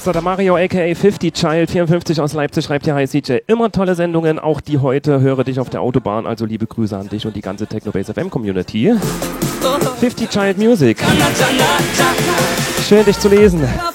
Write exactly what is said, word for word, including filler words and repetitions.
So, der Mario aka fifty Child vierundfünfzig aus Leipzig schreibt hier: Hi C J, immer tolle Sendungen, auch die heute, höre dich auf der Autobahn, also liebe Grüße an dich und die ganze Technobase F M Community. fifty Child Music. Schön dich zu lesen.